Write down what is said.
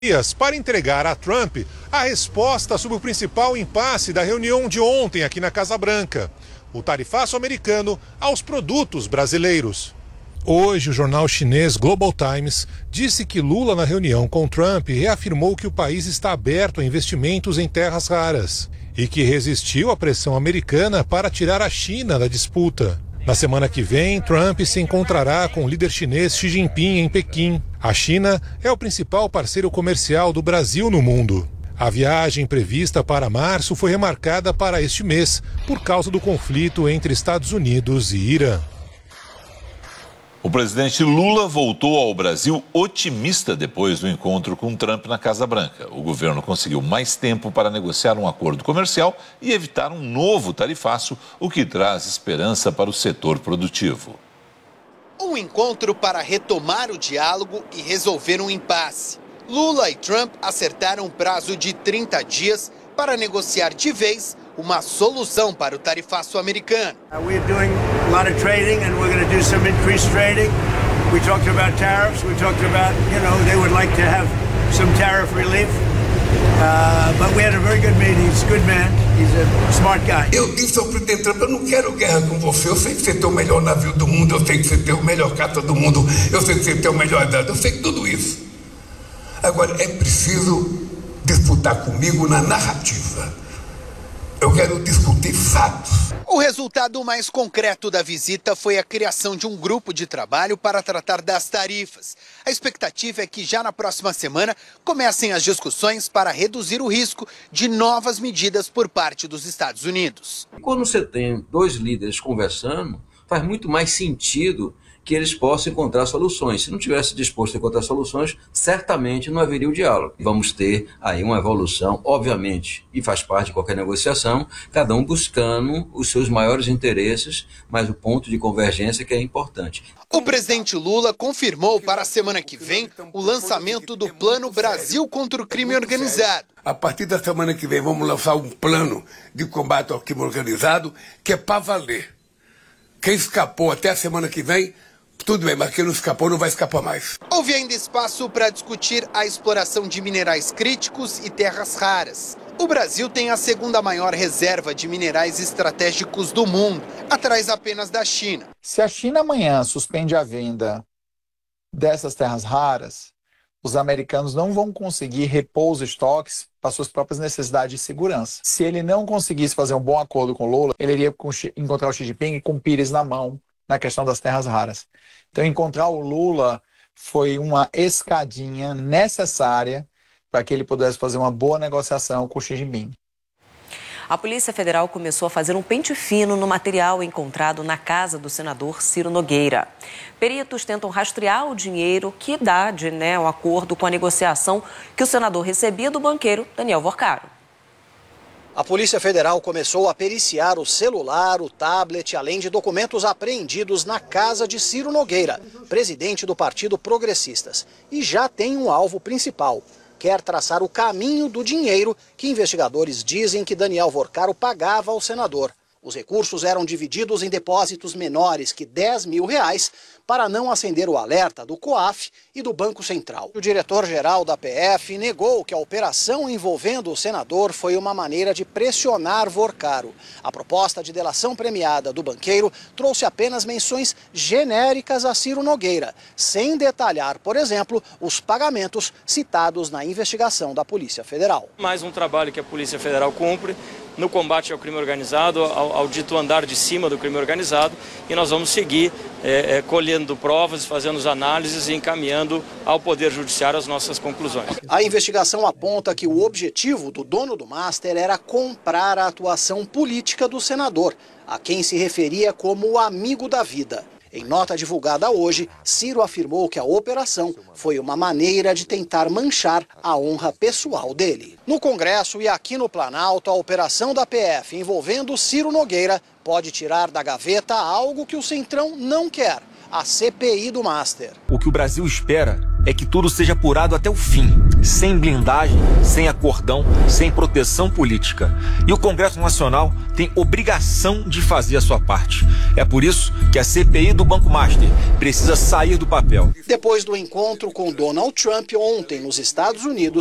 para entregar a Trump a resposta sobre o principal impasse da reunião de ontem aqui na Casa Branca: o tarifaço americano aos produtos brasileiros. Hoje, o jornal chinês Global Times disse que Lula, na reunião com Trump, reafirmou que o país está aberto a investimentos em terras raras e que resistiu à pressão americana para tirar a China da disputa. Na semana que vem, Trump se encontrará com o líder chinês Xi Jinping em Pequim. A China é o principal parceiro comercial do Brasil no mundo. A viagem prevista para março foi remarcada para este mês por causa do conflito entre Estados Unidos e Irã. O presidente Lula voltou ao Brasil otimista depois do encontro com Trump na Casa Branca. O governo conseguiu mais tempo para negociar um acordo comercial e evitar um novo tarifaço, o que traz esperança para o setor produtivo. Um encontro para retomar o diálogo e resolver um impasse. Lula e Trump acertaram um prazo de 30 dias para negociar de vez uma solução para o tarifaço americano. We're doing a lot of trading and we're going to do some increased trading. We talked about tariffs. We talked about, they would like to have some tariff relief. But we had a very good meeting. He's a good man. He's a smart guy. Eu disse ao presidente Trump, eu não quero guerra com você. Eu sei que você tem o melhor navio do mundo. Eu sei que você tem o melhor carta do mundo. Eu sei que você tem o melhor dado. Eu sei tudo isso. Agora, é preciso disputar comigo na narrativa. Eu quero discutir fatos. O resultado mais concreto da visita foi a criação de um grupo de trabalho para tratar das tarifas. A expectativa é que já na próxima semana comecem as discussões para reduzir o risco de novas medidas por parte dos Estados Unidos. Quando você tem dois líderes conversando, faz muito mais sentido que eles possam encontrar soluções. Se não tivesse disposto a encontrar soluções, certamente não haveria o diálogo. Vamos ter aí uma evolução, obviamente, e faz parte de qualquer negociação, cada um buscando os seus maiores interesses, mas o ponto de convergência que é importante. O presidente Lula confirmou para a semana que vem o lançamento do Plano Brasil contra o Crime Organizado. A partir da semana que vem vamos lançar um plano de combate ao crime organizado que é para valer. Quem escapou até a semana que vem, tudo bem, mas quem não escapou não vai escapar mais. Houve ainda espaço para discutir a exploração de minerais críticos e terras raras. O Brasil tem a segunda maior reserva de minerais estratégicos do mundo, atrás apenas da China. Se a China amanhã suspende a venda dessas terras raras, os americanos não vão conseguir repor os estoques para suas próprias necessidades de segurança. Se ele não conseguisse fazer um bom acordo com Lula, ele iria encontrar o Xi Jinping com pires na mão na questão das terras raras. Então, encontrar o Lula foi uma escadinha necessária para que ele pudesse fazer uma boa negociação com o Xi Jinping. A Polícia Federal começou a fazer um pente fino no material encontrado na casa do senador Ciro Nogueira. Peritos tentam rastrear o dinheiro que dá o acordo com a negociação que o senador recebia do banqueiro Daniel Vorcaro. A Polícia Federal começou a periciar o celular, o tablet, além de documentos apreendidos na casa de Ciro Nogueira, presidente do Partido Progressistas. E já tem um alvo principal. Quer traçar o caminho do dinheiro que investigadores dizem que Daniel Vorcaro pagava ao senador. Os recursos eram divididos em depósitos menores que R$10 mil para não acender o alerta do COAF e do Banco Central. O diretor-geral da PF negou que a operação envolvendo o senador foi uma maneira de pressionar Vorcaro. A proposta de delação premiada do banqueiro trouxe apenas menções genéricas a Ciro Nogueira, sem detalhar, por exemplo, os pagamentos citados na investigação da Polícia Federal. Mais um trabalho que a Polícia Federal cumpre no combate ao crime organizado, ao dito andar de cima do crime organizado, e nós vamos seguir colhendo provas, fazendo as análises e encaminhando ao Poder Judiciário as nossas conclusões. A investigação aponta que o objetivo do dono do Master era comprar a atuação política do senador, a quem se referia como o amigo da vida. Em nota divulgada hoje, Ciro afirmou que a operação foi uma maneira de tentar manchar a honra pessoal dele. No Congresso e aqui no Planalto, a operação da PF envolvendo Ciro Nogueira pode tirar da gaveta algo que o Centrão não quer: a CPI do Master. O que o Brasil espera é que tudo seja apurado até o fim. sem blindagem, sem acordão, sem proteção política. E o Congresso Nacional tem obrigação de fazer a sua parte. É por isso que a CPI do Banco Master precisa sair do papel. Depois do encontro com Donald Trump ontem nos Estados Unidos,